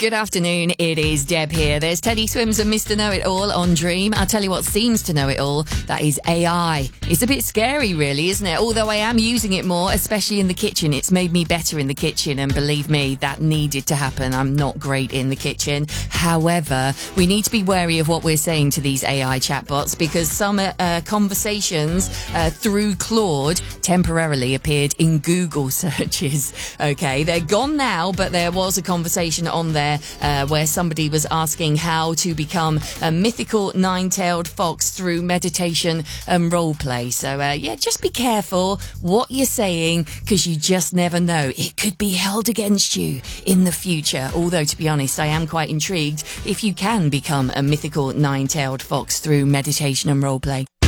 Good afternoon, it is Deb here. There's Teddy Swims and Mr. Know-It-All on Dream. I'll tell you what seems to know it all, that is AI. It's a bit scary really, isn't it? Although I am using it more, especially in the kitchen. It's made me better in the kitchen, and believe me, that needed to happen. I'm not great in the kitchen. However, we need to be wary of what we're saying to these AI chatbots, because some conversations through Claude temporarily appeared in Google searches. Okay, they're gone now, but there was a conversation on there where somebody was asking how to become a mythical nine-tailed fox through meditation and role play. So yeah, just be careful what you're saying, because you just never know. It could be held against you in the future. Although, to be honest, I am quite intrigued if you can become a mythical nine-tailed fox through meditation and role play.